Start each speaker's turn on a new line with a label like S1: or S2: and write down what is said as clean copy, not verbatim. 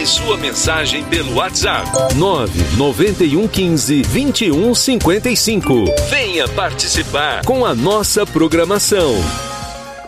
S1: sua mensagem pelo WhatsApp.
S2: 99115-2155.
S1: Venha participar
S2: com a nossa programação.